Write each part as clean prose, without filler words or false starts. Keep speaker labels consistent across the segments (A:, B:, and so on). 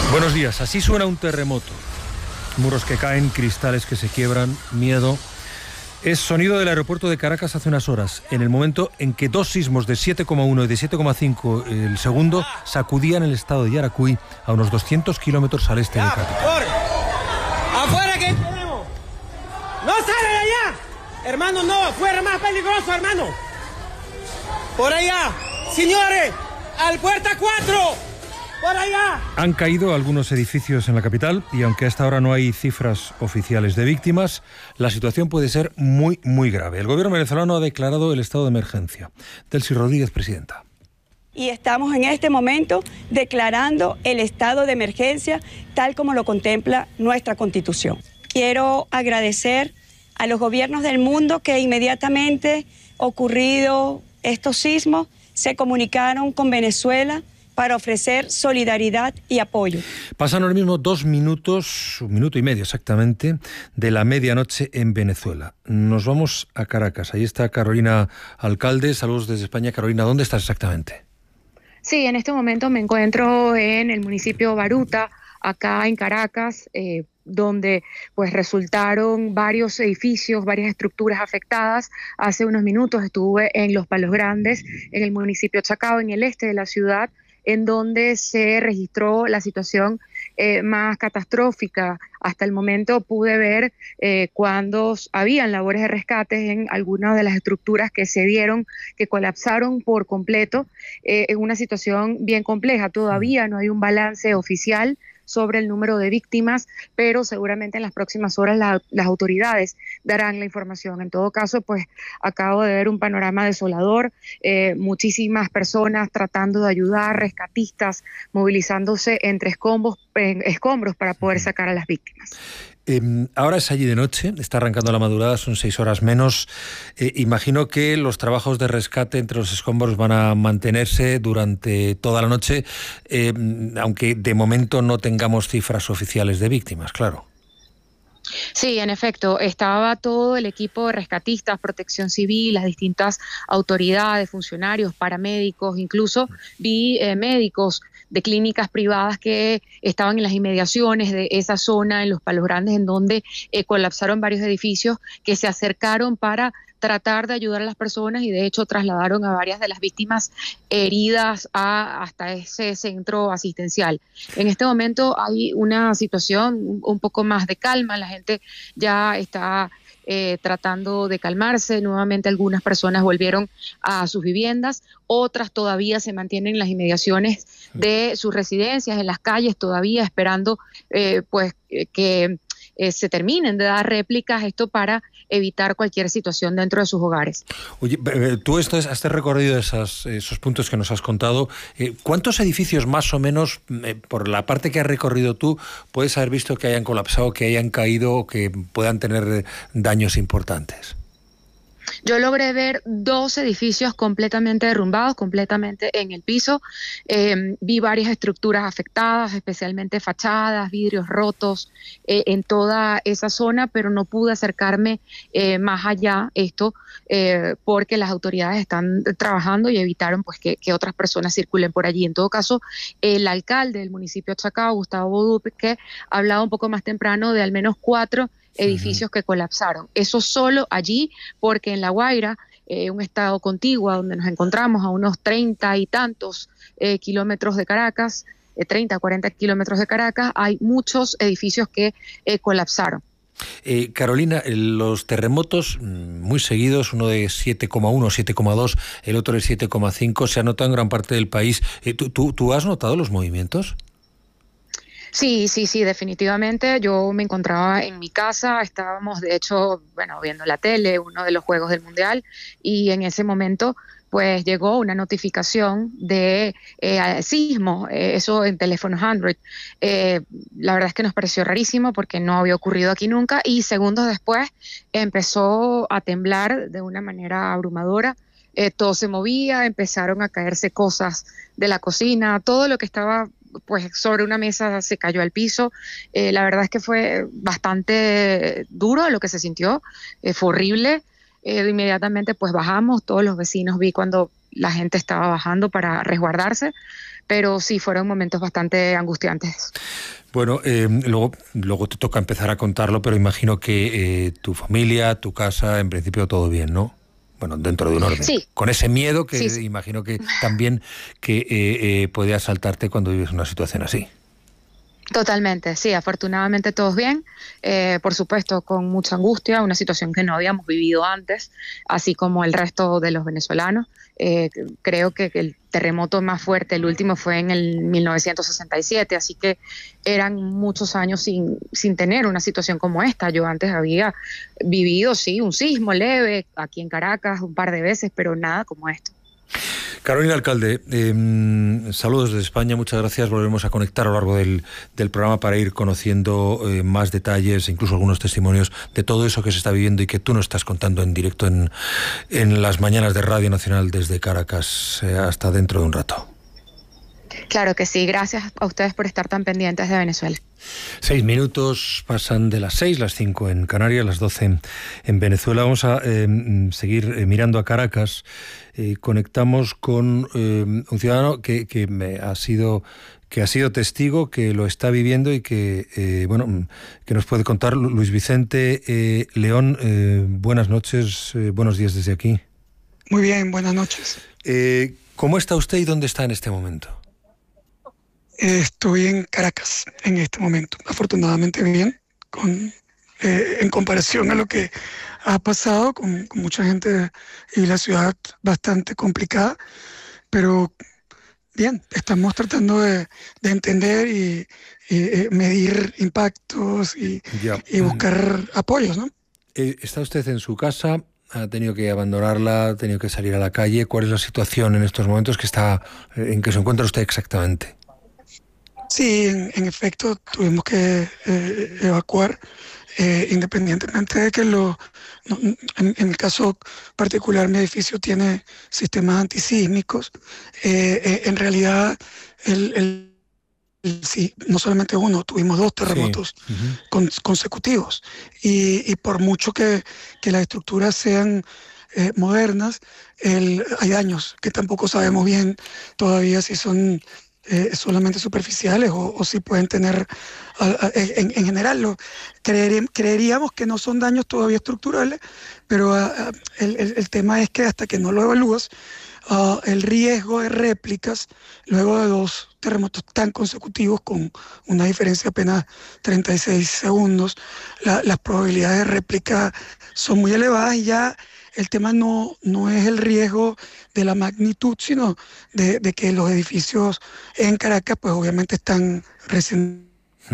A: Buenos días. Así suena un terremoto. Muros que caen, cristales que se quiebran, miedo. Es sonido del aeropuerto de Caracas hace unas horas, en el momento en que dos sismos de 7,1 y de 7,5 el segundo sacudían el estado de Yaracuy a unos 200 kilómetros al este de capital.
B: ¡Afuera que tenemos! ¡No sale de allá! Hermano, no, afuera más peligroso, hermano. Por allá, señores, al puerta 4. ¡Por allá! Han caído algunos edificios en la capital y aunque hasta ahora no hay cifras oficiales de víctimas, la situación puede ser muy, muy grave. El gobierno venezolano ha declarado el estado de emergencia. Delcy Rodríguez, presidenta.
C: Y estamos en este momento declarando el estado de emergencia tal como lo contempla nuestra Constitución. Quiero agradecer a los gobiernos del mundo que inmediatamente ocurrido estos sismos se comunicaron con Venezuela para ofrecer solidaridad y apoyo.
A: Pasan ahora mismo 2 minutos, 1 minuto y medio exactamente, de la medianoche en Venezuela. Nos vamos a Caracas. Ahí está Carolina Alcalde. Saludos desde España. Carolina, ¿dónde estás exactamente?
D: Sí, en este momento me encuentro en el municipio Baruta, acá en Caracas, donde pues resultaron varios edificios, varias estructuras afectadas. Hace unos minutos estuve en Los Palos Grandes, en el municipio Chacao, en el este de la ciudad, en donde se registró la situación más catastrófica. Hasta el momento pude ver cuando habían labores de rescate en algunas de las estructuras que se dieron, que colapsaron por completo, en una situación bien compleja. Todavía no hay un balance oficial sobre el número de víctimas, pero seguramente en las próximas horas las autoridades darán la información. En todo caso, pues acabo de ver un panorama desolador, muchísimas personas tratando de ayudar, rescatistas movilizándose entre escombros para poder sacar a las víctimas.
A: Ahora es allí de noche, está arrancando la madrugada, son 6 horas menos. Imagino que los trabajos de rescate entre los escombros van a mantenerse durante toda la noche, aunque de momento no tengamos cifras oficiales de víctimas, claro.
D: Sí, en efecto, estaba todo el equipo de rescatistas, protección civil, las distintas autoridades, funcionarios, paramédicos, incluso vi médicos de clínicas privadas que estaban en las inmediaciones de esa zona, en Los Palos Grandes, en donde colapsaron varios edificios, que se acercaron para tratar de ayudar a las personas y de hecho trasladaron a varias de las víctimas heridas hasta ese centro asistencial. En este momento hay una situación un poco más de calma, la gente ya está tratando de calmarse. Nuevamente algunas personas volvieron a sus viviendas, otras todavía se mantienen en las inmediaciones de sus residencias, en las calles, todavía esperando que se terminen de dar réplicas, esto para evitar cualquier situación dentro de sus hogares.
A: Oye, tú has recorrido esos puntos que nos has contado. ¿Cuántos edificios más o menos, por la parte que has recorrido tú, puedes haber visto que hayan colapsado, que hayan caído o que puedan tener daños importantes?
D: Yo logré ver 2 edificios completamente derrumbados, completamente en el piso. Vi varias estructuras afectadas, especialmente fachadas, vidrios rotos en toda esa zona, pero no pude acercarme más allá porque las autoridades están trabajando y evitaron pues que otras personas circulen por allí. En todo caso, el alcalde del municipio de Chacao, Gustavo Duque, hablaba un poco más temprano de al menos 4 edificios que colapsaron. Eso solo allí, porque en La Guaira, un estado contiguo donde nos encontramos a unos 30 y tantos kilómetros de Caracas, 30, 40 kilómetros de Caracas, hay muchos edificios que colapsaron.
A: Carolina, los terremotos muy seguidos, uno de 7,1, 7,2, el otro de 7,5, se ha notado en gran parte del país. ¿Tú has notado los movimientos?
D: Sí, definitivamente. Yo me encontraba en mi casa, estábamos de hecho, viendo la tele, uno de los juegos del Mundial, y en ese momento pues llegó una notificación de sismo, eso en teléfonos Android. La verdad es que nos pareció rarísimo porque no había ocurrido aquí nunca, y segundos después empezó a temblar de una manera abrumadora. Todo se movía, empezaron a caerse cosas de la cocina, todo lo que estaba pues sobre una mesa se cayó al piso. La verdad es que fue bastante duro lo que se sintió, fue horrible. Inmediatamente pues bajamos, todos los vecinos vi cuando la gente estaba bajando para resguardarse, pero sí fueron momentos bastante angustiantes.
A: Bueno, luego te toca empezar a contarlo, pero imagino que tu familia, tu casa, en principio todo bien, ¿no? Bueno, dentro de un orden.
D: Sí.
A: Con ese miedo que
D: Sí.
A: imagino que también que puede asaltarte cuando vives una situación así.
D: Totalmente, sí, afortunadamente todos bien, por supuesto con mucha angustia, una situación que no habíamos vivido antes, así como el resto de los venezolanos. Creo que el terremoto más fuerte, el último, fue en el 1967, así que eran muchos años sin tener una situación como esta. Yo antes había vivido, sí, un sismo leve aquí en Caracas un par de veces, pero nada como esto.
A: Carolina Alcalde, saludos desde España, muchas gracias. Volveremos a conectar a lo largo del programa para ir conociendo más detalles, incluso algunos testimonios de todo eso que se está viviendo y que tú nos estás contando en directo en las mañanas de Radio Nacional desde Caracas. Hasta dentro de un rato.
D: Claro que sí, gracias a ustedes por estar tan pendientes de Venezuela.
A: 6 minutos pasan de las 6, las 5 en Canarias, las 12 en Venezuela. Vamos a seguir mirando a Caracas. Conectamos con un ciudadano que ha sido testigo, que lo está viviendo y que que nos puede contar. Luis Vicente León, buenas noches, buenos días desde aquí.
E: Muy bien, buenas noches.
A: ¿Cómo está usted y dónde está en este momento?
E: Estoy en Caracas en este momento, afortunadamente bien, en comparación a lo que ha pasado con mucha gente y la ciudad bastante complicada, pero bien, estamos tratando de entender y medir impactos y buscar apoyos, ¿no?
A: ¿Está usted en su casa? ¿Ha tenido que abandonarla? ¿Ha tenido que salir a la calle? ¿Cuál es la situación en estos momentos en que se encuentra usted exactamente?
E: Sí, en efecto, tuvimos que evacuar, independientemente de que en el caso particular mi edificio tiene sistemas antisísmicos. En realidad, sí, no solamente uno, tuvimos 2 terremotos consecutivos. Y por mucho que las estructuras sean modernas, hay daños que tampoco sabemos bien todavía si son solamente superficiales o si pueden tener, en general, creeríamos que no son daños todavía estructurales, pero el tema es que hasta que no lo evalúas, el riesgo de réplicas, luego de 2 terremotos tan consecutivos con una diferencia de apenas 36 segundos, las probabilidades de réplica son muy elevadas y ya el tema no es el riesgo de la magnitud, sino de que los edificios en Caracas, pues obviamente están recién.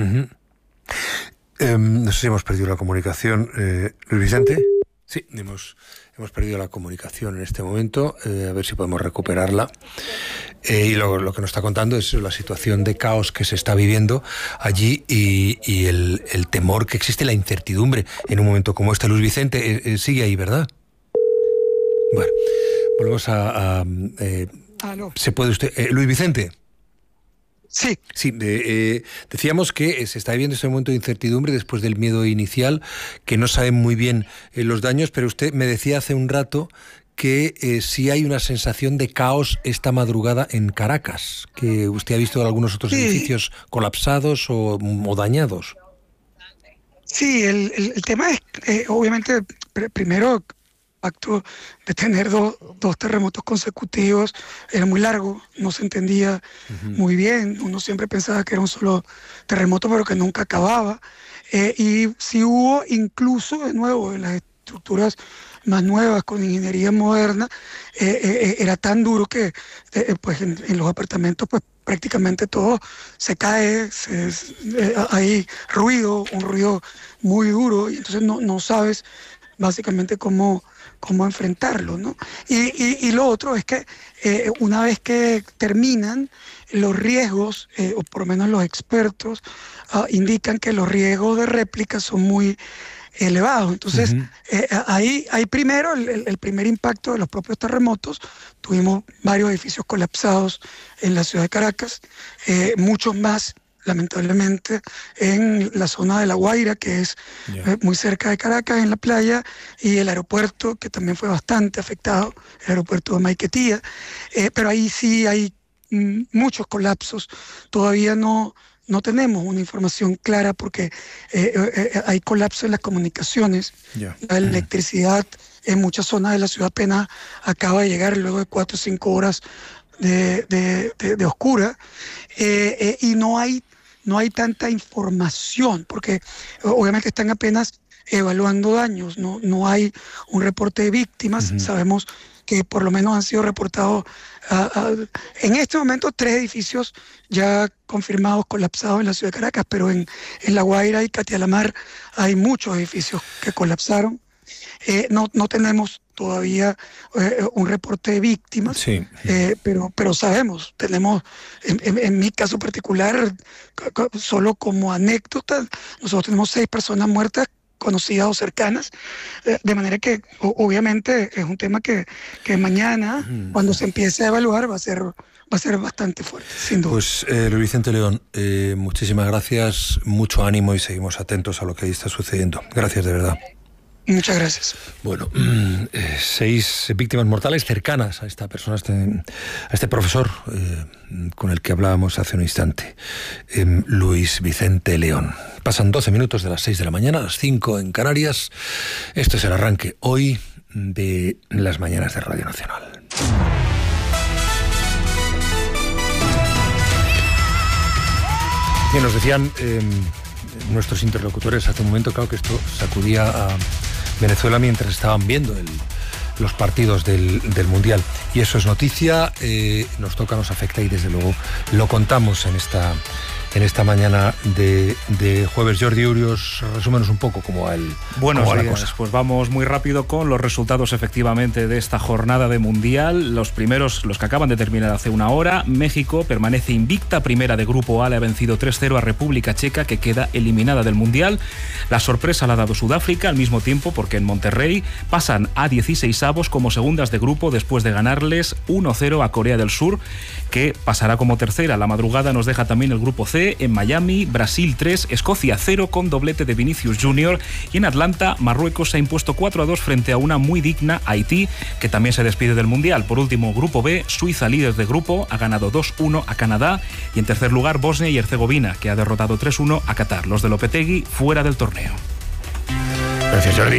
A: No sé si hemos perdido la comunicación. Luis Vicente. Sí, hemos perdido la comunicación en este momento. A ver si podemos recuperarla. Y lo que nos está contando es la situación de caos que se está viviendo allí y el temor que existe, la incertidumbre en un momento como este. Luis Vicente sigue ahí, ¿verdad? Bueno, volvemos ¿se puede usted? Luis Vicente.
E: Sí.
A: Sí, decíamos que se está viviendo ese momento de incertidumbre después del miedo inicial, que no saben muy bien los daños, pero usted me decía hace un rato que sí hay una sensación de caos esta madrugada en Caracas, que usted ha visto algunos otros edificios colapsados o dañados.
E: Sí, el tema es, obviamente, primero, acto de tener dos terremotos consecutivos, era muy largo, no se entendía muy bien, uno siempre pensaba que era un solo terremoto, pero que nunca acababa, y si hubo incluso, de nuevo, en las estructuras más nuevas, con ingeniería moderna, era tan duro que pues en los apartamentos pues prácticamente todo se cae, hay ruido, un ruido muy duro, y entonces no sabes básicamente cómo enfrentarlo, ¿no? Y lo otro es que una vez que terminan, los riesgos, o por lo menos los expertos, indican que los riesgos de réplica son muy elevados. Entonces, ahí primero, el primer impacto de los propios terremotos, tuvimos varios edificios colapsados en la ciudad de Caracas, muchos más lamentablemente, en la zona de La Guaira, que es muy cerca de Caracas, en la playa, y el aeropuerto, que también fue bastante afectado, el aeropuerto de Maiquetía. Pero ahí sí hay muchos colapsos. Todavía no tenemos una información clara porque hay colapso en las comunicaciones. La electricidad en muchas zonas de la ciudad apenas acaba de llegar luego de 4 o 5 horas de oscura, y no hay tanta información porque obviamente están apenas evaluando daños, no hay un reporte de víctimas. Sabemos que por lo menos han sido reportados en este momento 3 edificios ya confirmados colapsados en la ciudad de Caracas, pero en La Guaira y Catialamar hay muchos edificios que colapsaron. No tenemos todavía un reporte de víctimas, pero sabemos, tenemos, en mi caso particular, solo como anécdota, nosotros tenemos 6 personas muertas conocidas o cercanas, de manera que obviamente es un tema que mañana, cuando se empiece a evaluar, va a ser bastante fuerte, sin duda.
A: Pues Luis Vicente León, muchísimas gracias, mucho ánimo y seguimos atentos a lo que ahí está sucediendo. Gracias de verdad.
E: Muchas gracias.
A: Bueno, 6 víctimas mortales cercanas a esta persona, a este profesor con el que hablábamos hace un instante, Luis Vicente León. Pasan 12 minutos de las 6 de la mañana, a las 5 en Canarias. Esto es el arranque hoy de las mañanas de Radio Nacional. Bien, nos decían nuestros interlocutores hace un momento, claro, que esto sacudía a Venezuela mientras estaban viendo los partidos del Mundial. Y eso es noticia, nos toca, nos afecta y desde luego lo contamos en esta mañana de jueves. Jordi Urios, resúmenos un poco cómo va la cosa.
F: Pues vamos muy rápido con los resultados efectivamente de esta jornada de Mundial. Los primeros, los que acaban de terminar hace una hora. México permanece invicta, primera de Grupo A, le ha vencido 3-0 a República Checa, que queda eliminada del Mundial. La sorpresa la ha dado Sudáfrica al mismo tiempo, porque en Monterrey pasan a 16avos como segundas de grupo después de ganarles 1-0 a Corea del Sur, que pasará como tercera. La madrugada nos deja también el Grupo C. En Miami, Brasil 3, Escocia 0 con doblete de Vinicius Junior, y en Atlanta, Marruecos se ha impuesto 4-2 frente a una muy digna Haití, que también se despide del Mundial. Por último, Grupo B, Suiza, líder de grupo, ha ganado 2-1 a Canadá, y en tercer lugar, Bosnia y Herzegovina, que ha derrotado 3-1 a Qatar. Los de Lopetegui fuera del torneo.
A: Gracias, Jordi.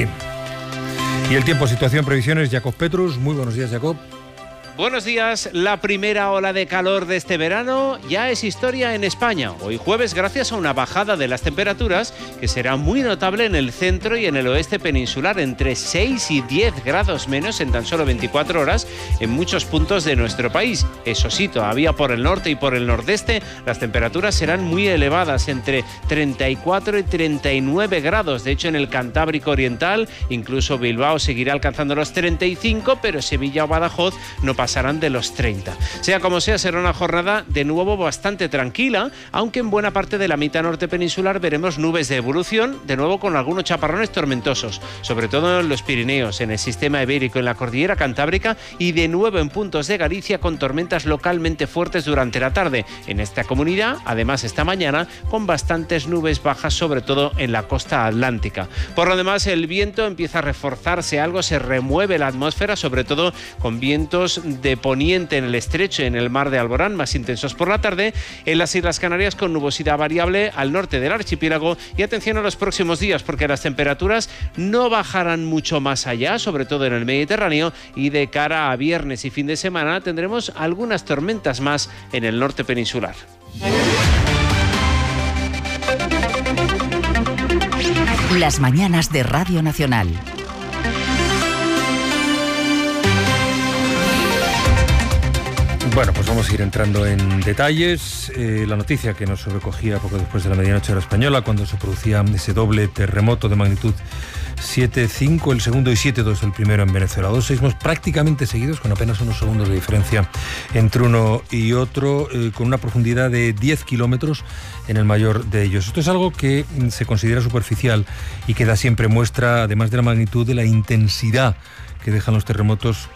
A: Y el tiempo, situación, previsiones, Jacob Petrus. Muy buenos días, Jacob.
G: Buenos días. La primera ola de calor de este verano ya es historia en España. Hoy jueves, gracias a una bajada de las temperaturas que será muy notable en el centro y en el oeste peninsular, entre 6 y 10 grados menos en tan solo 24 horas en muchos puntos de nuestro país. Eso sí, todavía por el norte y por el nordeste las temperaturas serán muy elevadas, entre 34 y 39 grados. De hecho, en el Cantábrico Oriental, incluso Bilbao seguirá alcanzando los 35, pero Sevilla o Badajoz no pasarán de los 30. Sea como sea, será una jornada de nuevo bastante tranquila, aunque en buena parte de la mitad norte peninsular veremos nubes de evolución, de nuevo con algunos chaparrones tormentosos, sobre todo en los Pirineos, en el sistema ibérico, en la cordillera cantábrica y de nuevo en puntos de Galicia con tormentas localmente fuertes durante la tarde. En esta comunidad, además esta mañana, con bastantes nubes bajas, sobre todo en la costa atlántica. Por lo demás, el viento empieza a reforzarse algo, se remueve la atmósfera, sobre todo con vientos de poniente en el estrecho y en el mar de Alborán, más intensos por la tarde. En las Islas Canarias, con nubosidad variable al norte del archipiélago. Y atención a los próximos días, porque las temperaturas no bajarán mucho más allá, sobre todo en el Mediterráneo, y de cara a viernes y fin de semana tendremos algunas tormentas más en el norte peninsular.
H: Las mañanas de Radio Nacional.
A: Bueno, pues vamos a ir entrando en detalles. La noticia que nos sobrecogía poco después de la medianoche hora española, cuando se producía ese doble terremoto de magnitud 7,5 el segundo y 7,2 el primero en Venezuela. 2 sismos prácticamente seguidos, con apenas unos segundos de diferencia entre uno y otro, con una profundidad de 10 kilómetros en el mayor de ellos. Esto es algo que se considera superficial y que da siempre muestra, además de la magnitud, de la intensidad que dejan los terremotos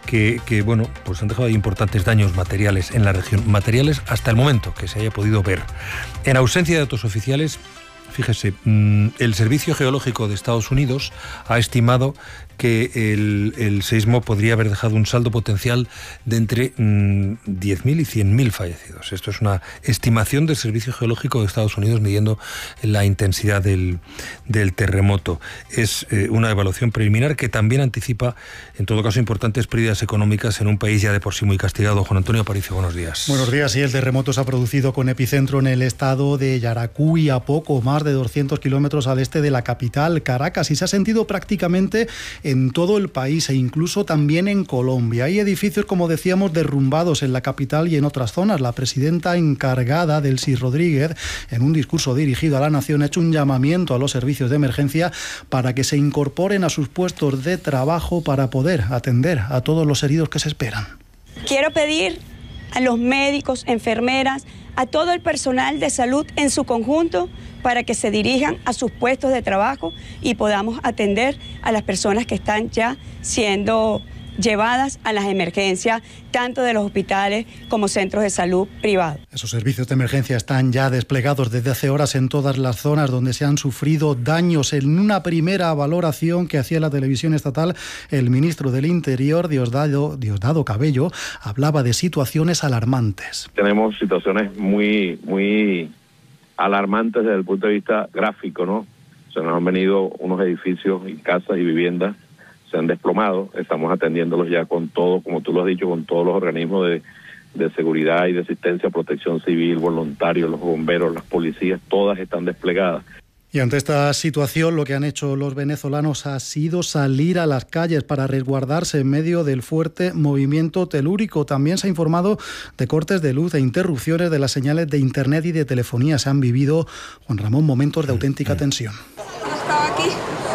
A: que bueno, pues han dejado ahí importantes daños materiales en la región, materiales hasta el momento que se haya podido ver. En ausencia de datos oficiales, fíjese, el Servicio Geológico de Estados Unidos ha estimado que el seísmo podría haber dejado un saldo potencial de entre 10.000 y 100.000 fallecidos. Esto es una estimación del Servicio Geológico de Estados Unidos midiendo la intensidad del terremoto. Es una evaluación preliminar que también anticipa, en todo caso, importantes pérdidas económicas en un país ya de por sí muy castigado. Juan Antonio Aparicio, buenos días.
I: Buenos días. Sí, el terremoto se ha producido con epicentro en el estado de Yaracuy, a poco más de 200 kilómetros al este de la capital, Caracas, y se ha sentido prácticamente en todo el país e incluso también en Colombia. Hay edificios, como decíamos, derrumbados en la capital y en otras zonas. La presidenta encargada, Delcy Rodríguez, en un discurso dirigido a la nación, ha hecho un llamamiento a los servicios de emergencia para que se incorporen a sus puestos de trabajo para poder atender a todos los heridos que se esperan.
C: Quiero pedir a los médicos, enfermeras, a todo el personal de salud en su conjunto para que se dirijan a sus puestos de trabajo y podamos atender a las personas que están ya siendo llevadas a las emergencias, tanto de los hospitales como centros de salud privados.
I: Esos servicios de emergencia están ya desplegados desde hace horas en todas las zonas donde se han sufrido daños. En una primera valoración que hacía la televisión estatal, el ministro del Interior, Diosdado Cabello, hablaba de situaciones alarmantes.
J: Tenemos situaciones muy alarmantes desde el punto de vista gráfico, ¿no? Se nos han venido unos edificios y casas y viviendas, se han desplomado, estamos atendiéndolos ya con todo, como tú lo has dicho, con todos los organismos de seguridad y de asistencia, protección civil, voluntarios, los bomberos, las policías, todas están desplegadas.
I: Y ante esta situación, lo que han hecho los venezolanos ha sido salir a las calles para resguardarse en medio del fuerte movimiento telúrico. También se ha informado de cortes de luz e interrupciones de las señales de internet y de telefonía. Se han vivido, Juan Ramón, momentos de auténtica tensión.
K: Yo estaba aquí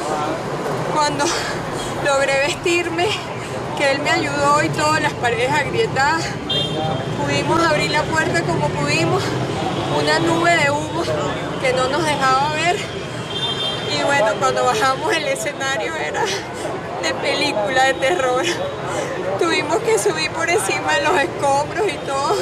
K: cuando logré vestirme, que él me ayudó y todas las paredes agrietadas. Pudimos abrir la puerta como pudimos, una nube de humo que no nos dejaba ver. Y bueno, cuando bajamos el escenario era de película de terror. Tuvimos que subir por encima de los escombros y todo.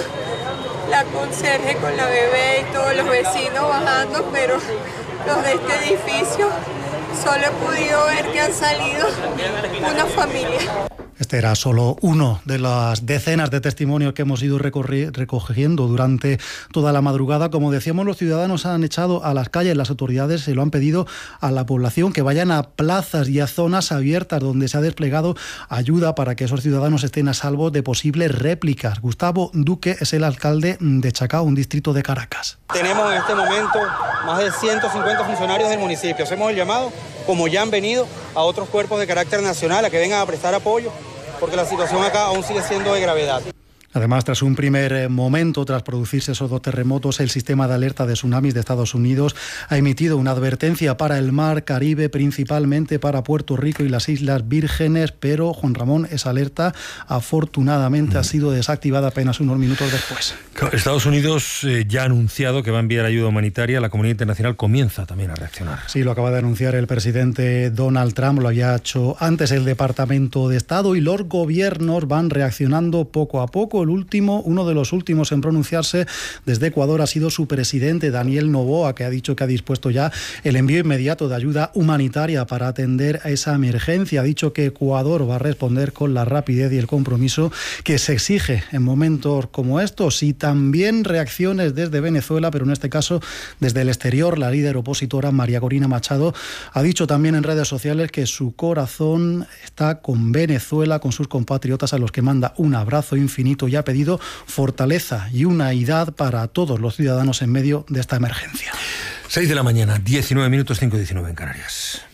K: La conserje con la bebé y todos los vecinos bajando, pero los de este edificio solo he podido ver que han salido una familia.
I: Este era solo uno de las decenas de testimonios que hemos ido recogiendo durante toda la madrugada. Como decíamos, los ciudadanos han echado a las calles, las autoridades se lo han pedido a la población, que vayan a plazas y a zonas abiertas donde se ha desplegado ayuda para que esos ciudadanos estén a salvo de posibles réplicas. Gustavo Duque es el alcalde de Chacao, un distrito de Caracas.
L: Tenemos en este momento más de 150 funcionarios del municipio. Hacemos el llamado, como ya han venido, a otros cuerpos de carácter nacional a que vengan a prestar apoyo, porque la situación acá aún sigue siendo de gravedad.
I: Además, tras un primer momento, tras producirse esos dos terremotos, el sistema de alerta de tsunamis de Estados Unidos ha emitido una advertencia para el Mar Caribe, principalmente para Puerto Rico y las Islas Vírgenes, pero, Juan Ramón, esa alerta afortunadamente ha sido desactivada apenas unos minutos después.
A: Estados Unidos ya ha anunciado que va a enviar ayuda humanitaria. La comunidad internacional comienza también a reaccionar.
I: Sí, lo acaba de anunciar el presidente Donald Trump, lo había hecho antes el Departamento de Estado, y los gobiernos van reaccionando poco a poco. Uno de los últimos en pronunciarse desde Ecuador ha sido su presidente, Daniel Noboa, que ha dicho que ha dispuesto ya el envío inmediato de ayuda humanitaria para atender a esa emergencia. Ha dicho que Ecuador va a responder con la rapidez y el compromiso que se exige en momentos como estos, y también reacciones desde Venezuela, pero en este caso desde el exterior. La líder opositora María Corina Machado ha dicho también en redes sociales que su corazón está con Venezuela, con sus compatriotas, a los que manda un abrazo infinito, y ha pedido fortaleza y unidad para todos los ciudadanos en medio de esta emergencia.
A: 6 de la mañana, 19 minutos, 5:19 en Canarias.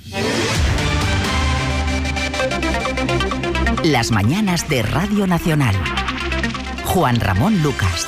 H: Las mañanas de Radio Nacional. Juan Ramón Lucas.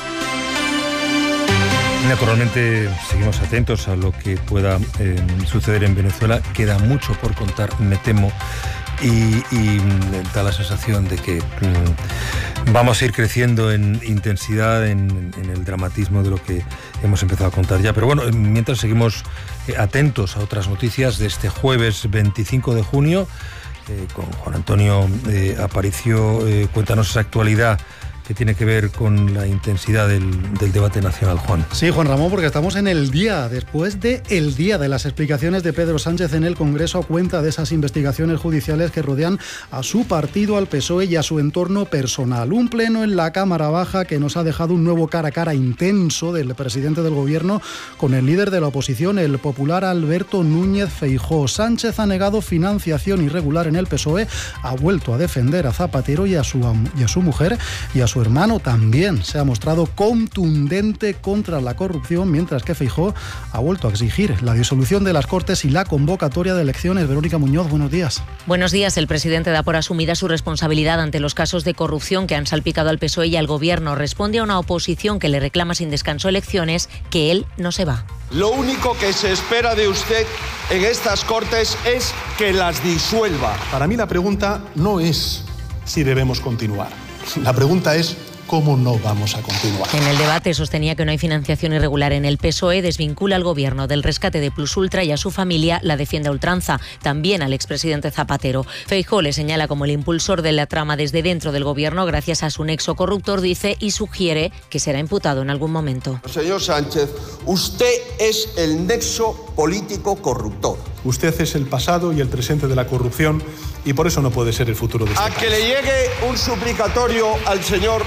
A: Naturalmente seguimos atentos a lo que pueda suceder en Venezuela. Queda mucho por contar, me temo, y da la sensación de que vamos a ir creciendo en intensidad, en el dramatismo de lo que hemos empezado a contar ya. Pero bueno, mientras seguimos atentos a otras noticias de este jueves 25 de junio, con Juan Antonio Aparicio. Cuéntanos esa actualidad que tiene que ver con la intensidad del debate nacional, Juan.
I: Sí, Juan Ramón, porque estamos en el día, después del día de las explicaciones de Pedro Sánchez en el Congreso a cuenta de esas investigaciones judiciales que rodean a su partido, al PSOE y a su entorno personal. Un pleno en la Cámara Baja que nos ha dejado un nuevo cara a cara intenso del presidente del Gobierno con el líder de la oposición, el popular Alberto Núñez Feijóo. Sánchez ha negado financiación irregular en el PSOE, ha vuelto a defender a Zapatero y a su mujer, y a su hermano también se ha mostrado contundente contra la corrupción, mientras que Feijóo ha vuelto a exigir la disolución de las Cortes y la convocatoria de elecciones. Verónica Muñoz, buenos días.
M: Buenos días. El presidente da por asumida su responsabilidad ante los casos de corrupción que han salpicado al PSOE y al Gobierno. Responde a una oposición que le reclama sin descanso elecciones, que él no se va.
N: Lo único que se espera de usted en estas Cortes es que las disuelva.
O: Para mí la pregunta no es si debemos continuar. La pregunta es ¿cómo no vamos a continuar?
M: En el debate sostenía que no hay financiación irregular en el PSOE, desvincula al Gobierno del rescate de Plus Ultra y a su familia la defiende a ultranza, también al expresidente Zapatero. Feijóo le señala como el impulsor de la trama desde dentro del Gobierno gracias a su nexo corruptor, dice, y sugiere que será imputado en algún momento.
N: Señor Sánchez, usted es el nexo político corruptor.
O: Usted es el pasado y el presente de la corrupción y por eso no puede ser el futuro de este país.
N: ¿A que le llegue un suplicatorio al señor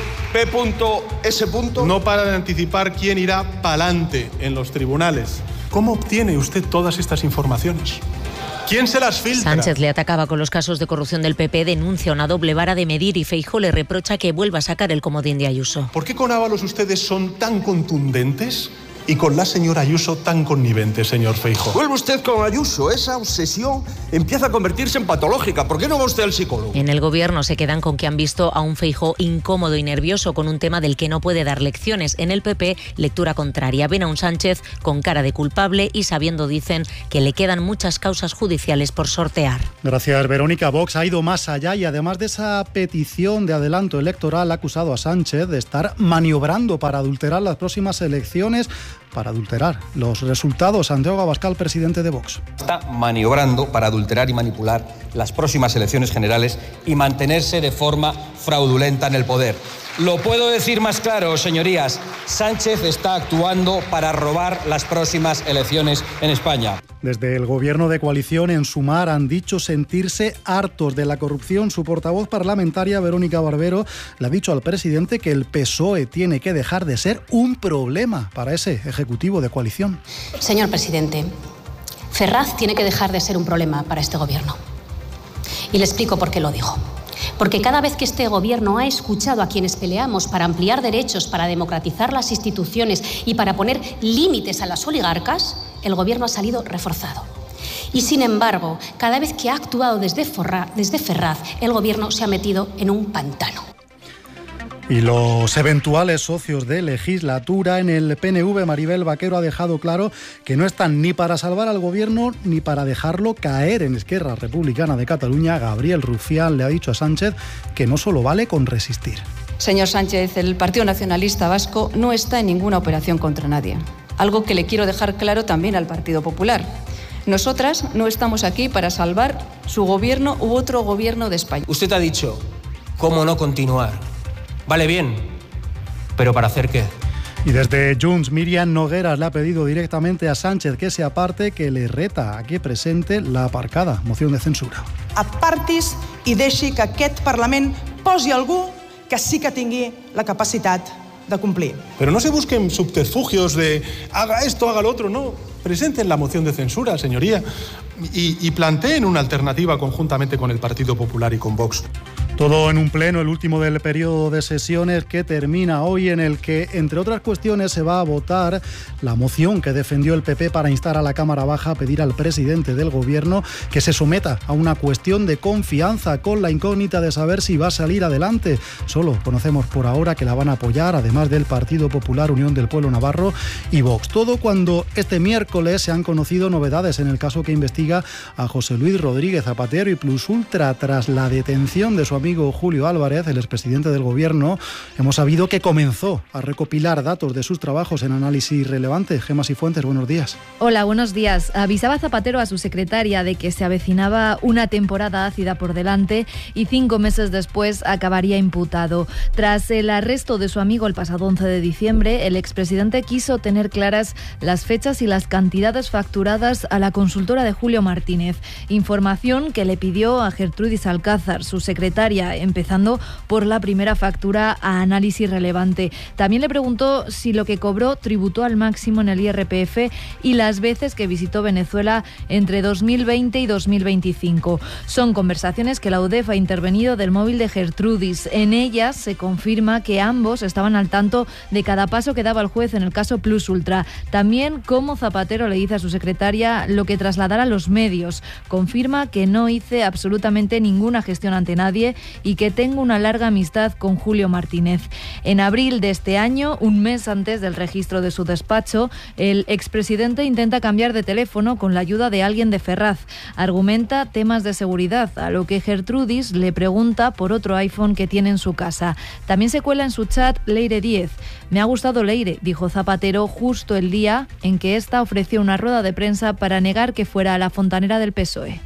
N: P.S.?
O: No para de anticipar quién irá pa'lante en los tribunales. ¿Cómo obtiene usted todas estas informaciones? ¿Quién se las filtra?
M: Sánchez le atacaba con los casos de corrupción del PP, denuncia una doble vara de medir y Feijóo le reprocha que vuelva a sacar el comodín de Ayuso.
O: ¿Por qué con Ábalos ustedes son tan contundentes y con la señora Ayuso tan connivente, señor Feijóo?
N: Vuelve usted con Ayuso, esa obsesión empieza a convertirse en patológica. ¿Por qué no va usted al psicólogo?
M: En el Gobierno se quedan con que han visto a un Feijóo incómodo y nervioso con un tema del que no puede dar lecciones. En el PP, lectura contraria. Ven a un Sánchez con cara de culpable y sabiendo, dicen, que le quedan muchas causas judiciales por sortear.
I: Gracias, Verónica. Vox ha ido más allá y además de esa petición de adelanto electoral ha acusado a Sánchez de estar maniobrando para adulterar las próximas elecciones, para adulterar los resultados. Santiago Abascal, presidente de Vox.
P: Está maniobrando para adulterar y manipular las próximas elecciones generales y mantenerse de forma fraudulenta en el poder. Lo puedo decir más claro, señorías. Sánchez está actuando para robar las próximas elecciones en España.
I: Desde el Gobierno de coalición en Sumar han dicho sentirse hartos de la corrupción. Su portavoz parlamentaria, Verónica Barbero, le ha dicho al presidente que el PSOE tiene que dejar de ser un problema para ese ejecutivo de coalición.
Q: Señor presidente, Ferraz tiene que dejar de ser un problema para este Gobierno. Y le explico por qué lo digo. Porque cada vez que este Gobierno ha escuchado a quienes peleamos para ampliar derechos, para democratizar las instituciones y para poner límites a las oligarcas, el Gobierno ha salido reforzado. Y sin embargo, cada vez que ha actuado desde Ferraz, el Gobierno se ha metido en un pantano.
I: Y los eventuales socios de legislatura en el PNV, Maribel Vaquero ha dejado claro que no están ni para salvar al Gobierno ni para dejarlo caer. En Esquerra Republicana de Cataluña, Gabriel Rufián le ha dicho a Sánchez que no solo vale con resistir.
R: Señor Sánchez, el Partido Nacionalista Vasco no está en ninguna operación contra nadie. Algo que le quiero dejar claro también al Partido Popular. Nosotras no estamos aquí para salvar su gobierno u otro gobierno de España.
P: Usted ha dicho, ¿cómo no continuar? Vale, bien, pero ¿para hacer qué?
I: Y desde Junts, Míriam Nogueras le ha pedido directamente a Sánchez que se aparte, que le reta a que presente la aparcada moción de censura.
S: Apartis i deixi que aquest Parlament posi algú que sí que tingui la capacitat de cumplir.
O: Pero no se busquen subterfugios de haga esto, haga lo otro, no. Presenten la moción de censura, señoría, y planteen una alternativa conjuntamente con el Partido Popular y con Vox. Todo en un pleno, el último del periodo de sesiones que termina hoy, en el que, entre otras cuestiones, se va a votar la moción que defendió el PP para instar a la Cámara Baja a pedir al presidente del Gobierno que se someta a una cuestión de confianza, con la incógnita de saber si va a salir adelante. Solo conocemos por ahora que la van a apoyar, además del Partido Popular, Unión del Pueblo Navarro y Vox. Todo cuando este miércoles se han conocido novedades en el caso que investiga a José Luis Rodríguez Zapatero y Plus Ultra tras la detención de su amigo
I: amigo Julio Álvarez, el expresidente del Gobierno, hemos sabido que comenzó a recopilar datos de sus trabajos en análisis relevante. Gemma Cifuentes, buenos días.
T: Hola, buenos días. Avisaba Zapatero a su secretaria de que se avecinaba una temporada ácida por delante y 5 meses después acabaría imputado. Tras el arresto de su amigo el pasado 11 de diciembre, el expresidente quiso tener claras las fechas y las cantidades facturadas a la consultora de Julio Martínez. Información que le pidió a Gertrudis Alcázar, su secretaria, empezando por la primera factura a análisis relevante. También le preguntó si lo que cobró tributó al máximo en el IRPF y las veces que visitó Venezuela entre 2020 y 2025. Son conversaciones que la UDEF ha intervenido del móvil de Gertrudis. En ellas se confirma que ambos estaban al tanto de cada paso que daba el juez en el caso Plus Ultra. También cómo Zapatero le dice a su secretaria lo que trasladara a los medios. Confirma que no hice absolutamente ninguna gestión ante nadie y que tengo una larga amistad con Julio Martínez. En abril de este año, un mes antes del registro de su despacho, el expresidente intenta cambiar de teléfono con la ayuda de alguien de Ferraz. Argumenta temas de seguridad, a lo que Gertrudis le pregunta por otro iPhone que tiene en su casa. También se cuela en su chat Leire 10. Me ha gustado Leire, dijo Zapatero justo el día en que ésta ofreció una rueda de prensa para negar que fuera a la fontanera del PSOE.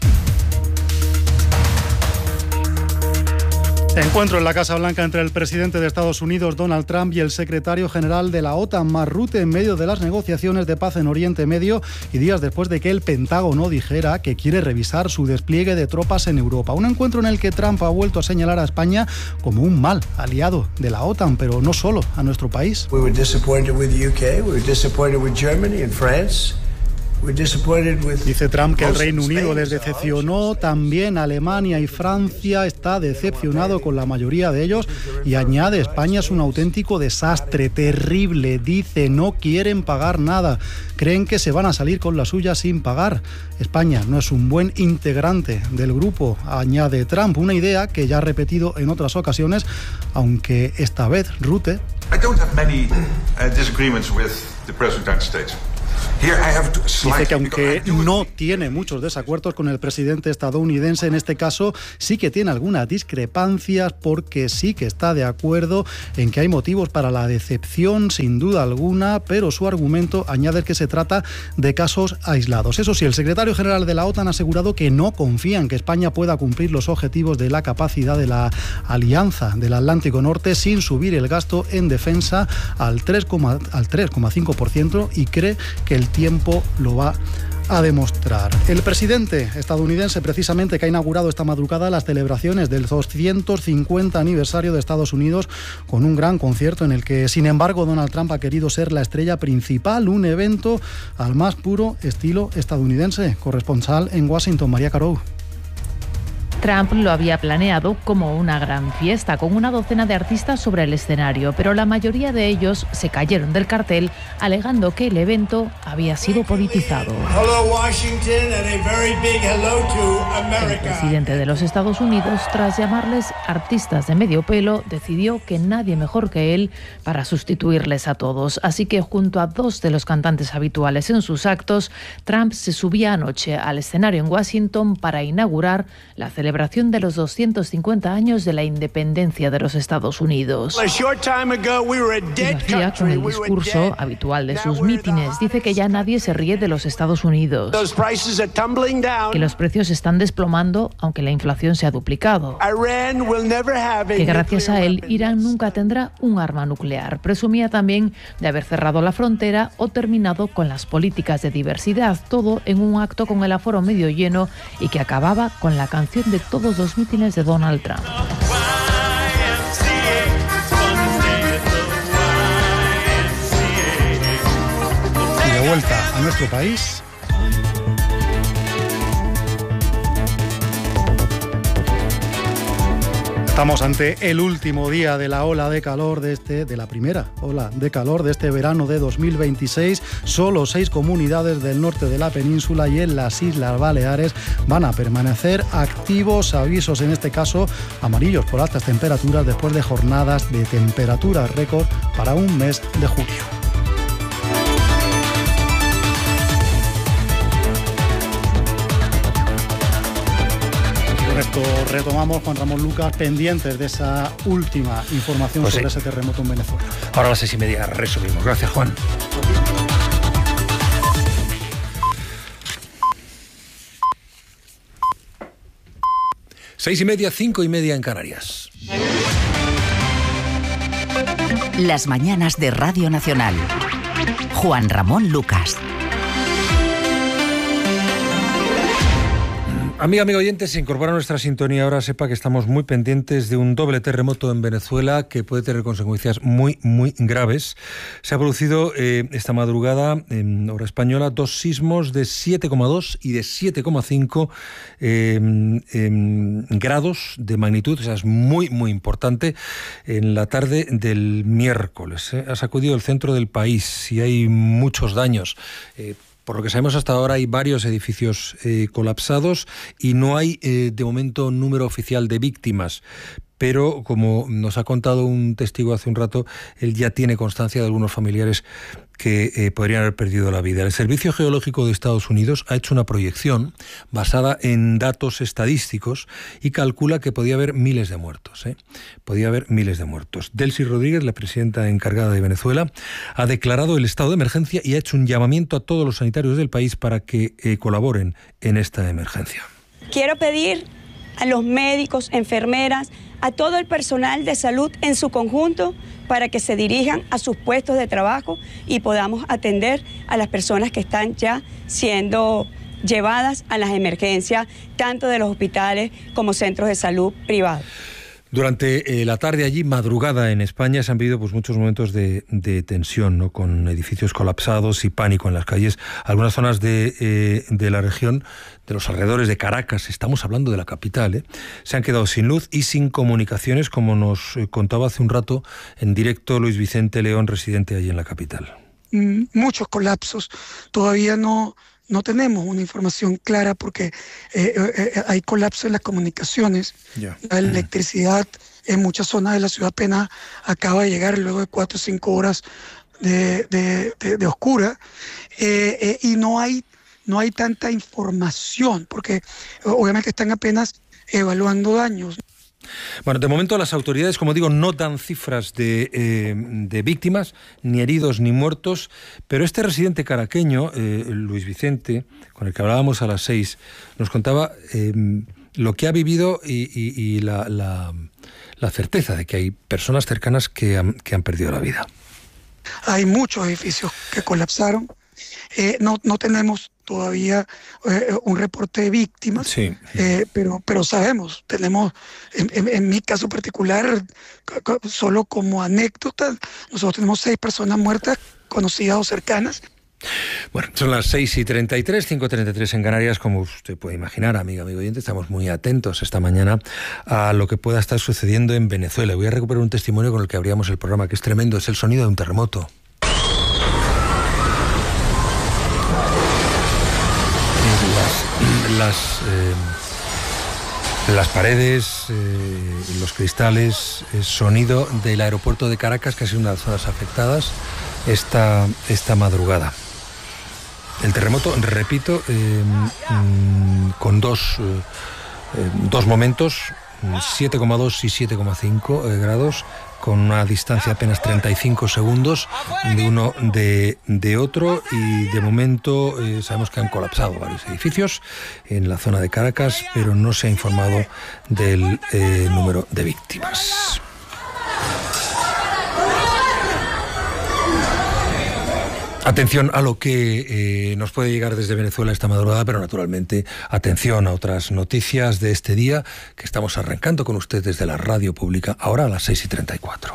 I: Encuentro en la Casa Blanca entre el presidente de Estados Unidos, Donald Trump, y el secretario general de la OTAN, Mark Rutte, en medio de las negociaciones de paz en Oriente Medio y días después de que el Pentágono dijera que quiere revisar su despliegue de tropas en Europa. Un encuentro en el que Trump ha vuelto a señalar a España como un mal aliado de la OTAN, pero no solo a nuestro país.
U: We were disappointed with the UK, we were disappointed with Germany and France.
I: Dice Trump que el Reino Unido les decepcionó, también Alemania y Francia está decepcionado con la mayoría de ellos, y añade, España es un auténtico desastre, terrible, dice, no quieren pagar nada, creen que se van a salir con la suya sin pagar. España no es un buen integrante del grupo, añade Trump, una idea que ya ha repetido en otras ocasiones, aunque esta vez Rutte...
V: I don't have many disagreements with the President of the United States.
I: Dice que aunque no tiene muchos desacuerdos con el presidente estadounidense, en este caso sí que tiene algunas discrepancias, porque sí que está de acuerdo en que hay motivos para la decepción, sin duda alguna, pero su argumento añade que se trata de casos aislados. Eso sí, el secretario general de la OTAN ha asegurado que no confía en que España pueda cumplir los objetivos de la capacidad de la Alianza del Atlántico Norte sin subir el gasto en defensa al 3,5% y cree que el tiempo lo va a demostrar. El presidente estadounidense, precisamente, que ha inaugurado esta madrugada las celebraciones del 250 aniversario de Estados Unidos con un gran concierto en el que, sin embargo, Donald Trump ha querido ser la estrella principal, un evento al más puro estilo estadounidense. Corresponsal en Washington, María Carou.
W: Trump lo había planeado como una gran fiesta, con una docena de artistas sobre el escenario, pero la mayoría de ellos se cayeron del cartel alegando que el evento había sido politizado. El presidente de los Estados Unidos, tras llamarles artistas de medio pelo, decidió que nadie mejor que él para sustituirles a todos. Así que junto a dos de los cantantes habituales en sus actos, Trump se subía anoche al escenario en Washington para inaugurar la celebración de los 250 años de la independencia de los Estados Unidos. Y lo hacía con el discurso habitual de sus mítines. Dice que ya nadie se ríe de los Estados Unidos, que los precios están desplomando aunque la inflación se ha duplicado, que gracias a él Irán nunca tendrá un arma nuclear. Presumía también de haber cerrado la frontera o terminado con las políticas de diversidad, todo en un acto con el aforo medio lleno y que acababa con la canción de todos los mítines de Donald Trump.
I: Y de vuelta a nuestro país. Estamos ante el último día de la ola de calor de la primera ola de calor de este verano de 2026. Solo 6 comunidades del norte de la península y en las Islas Baleares van a permanecer activos. Avisos, en este caso amarillos por altas temperaturas, después de jornadas de temperatura récord para un mes de julio. Con esto retomamos, Juan Ramón Lucas, pendientes de esa última información sobre ese terremoto en Venezuela.
A: Ahora a las 6:30 resumimos. Gracias, Juan. 6:30, 5:30 en Canarias.
H: Las mañanas de Radio Nacional. Juan Ramón Lucas.
A: Amiga, amigo oyente, se incorpora a nuestra sintonía. Ahora sepa que estamos muy pendientes de un doble terremoto en Venezuela que puede tener consecuencias muy, muy graves. Se ha producido esta madrugada, en hora española, 2 sismos de 7,2 y de 7,5 grados de magnitud. O sea, es muy, muy importante. En la tarde del miércoles ha sacudido el centro del país y hay muchos daños. Por lo que sabemos hasta ahora hay varios edificios colapsados y no hay de momento número oficial de víctimas. Pero, como nos ha contado un testigo hace un rato, él ya tiene constancia de algunos familiares que podrían haber perdido la vida. El Servicio Geológico de Estados Unidos ha hecho una proyección basada en datos estadísticos y calcula que podía haber miles de muertos. Podía haber miles de muertos. Delcy Rodríguez, la presidenta encargada de Venezuela, ha declarado el estado de emergencia y ha hecho un llamamiento a todos los sanitarios del país para que colaboren en esta emergencia.
C: Quiero pedir a los médicos, enfermeras, a todo el personal de salud en su conjunto para que se dirijan a sus puestos de trabajo y podamos atender a las personas que están ya siendo llevadas a las emergencias, tanto de los hospitales como centros de salud privados.
A: Durante la tarde allí, madrugada en España, se han vivido muchos momentos de tensión, ¿no? Con edificios colapsados y pánico en las calles. Algunas zonas de la región, de los alrededores de Caracas, estamos hablando de la capital, se han quedado sin luz y sin comunicaciones, como nos contaba hace un rato en directo Luis Vicente León, residente allí en la capital.
B: Muchos colapsos. Todavía no tenemos una información clara porque hay colapso en las comunicaciones. La electricidad en muchas zonas de la ciudad apenas acaba de llegar luego de 4 o 5 horas de oscura, y no hay tanta información porque obviamente están apenas evaluando daños.
A: Bueno, de momento las autoridades, como digo, no dan cifras de víctimas, ni heridos ni muertos, pero este residente caraqueño, Luis Vicente, con el que hablábamos a las 6, nos contaba lo que ha vivido y la certeza de que hay personas cercanas que han perdido la vida.
B: Hay muchos edificios que colapsaron. No tenemos todavía un reporte de víctimas, sí. Pero sabemos, tenemos, en mi caso particular, solo como anécdota, nosotros tenemos 6 personas muertas, conocidas o cercanas.
A: Bueno, son las 6:33, 5:33 en Canarias. Como usted puede imaginar, amigo oyente, estamos muy atentos esta mañana a lo que pueda estar sucediendo en Venezuela. Voy a recuperar un testimonio con el que abríamos el programa, que es tremendo, es el sonido de un terremoto. Las paredes, los cristales, el sonido del aeropuerto de Caracas, que ha sido una de las zonas afectadas esta madrugada. El terremoto, repito, con dos momentos, 7,2 y 7,5 grados, con una distancia apenas 35 segundos de uno de otro, y de momento sabemos que han colapsado varios edificios en la zona de Caracas, pero no se ha informado del número de víctimas. Atención a lo que nos puede llegar desde Venezuela esta madrugada, pero naturalmente atención a otras noticias de este día que estamos arrancando con usted desde la radio pública, ahora a las 6:34.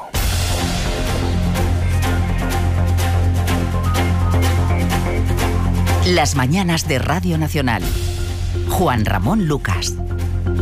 H: Las mañanas de Radio Nacional. Juan Ramón Lucas.